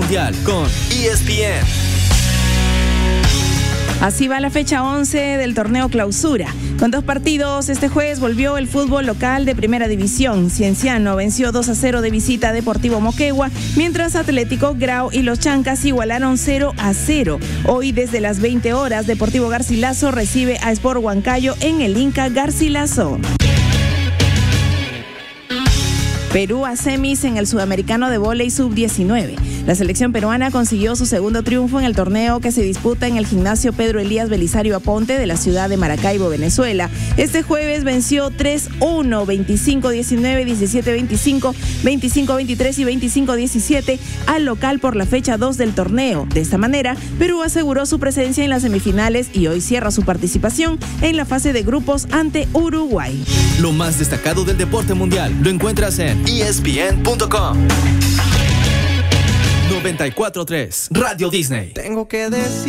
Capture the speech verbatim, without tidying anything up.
Mundial con E S P N. Así va la fecha once del torneo Clausura. Con dos partidos, este jueves volvió el fútbol local de Primera División. Cienciano venció dos a cero de visita a Deportivo Moquegua, mientras Atlético Grau y los Chancas igualaron cero a cero. Hoy, desde las veinte horas, Deportivo Garcilaso recibe a Sport Huancayo en el Inca Garcilaso. Perú a semis en el Sudamericano de Vóley sub diecinueve. La selección peruana consiguió su segundo triunfo en el torneo que se disputa en el gimnasio Pedro Elías Belisario Aponte de la ciudad de Maracaibo, Venezuela. Este jueves venció tres uno, veinticinco diecinueve, diecisiete veinticinco, veinticinco veintitrés y veinticinco diecisiete al local por la fecha dos del torneo. De esta manera, Perú aseguró su presencia en las semifinales y hoy cierra su participación en la fase de grupos ante Uruguay. Lo más destacado del deporte mundial lo encuentras en E S P N punto com. noventa y cuatro punto tres Radio Disney. Tengo que decir